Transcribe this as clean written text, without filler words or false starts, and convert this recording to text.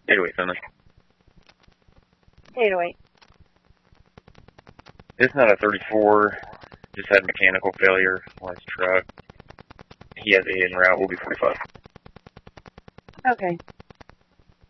808 Finley. 808. It's not a 34. Just had mechanical failure on his truck. He has a en route. We'll be 45. Okay.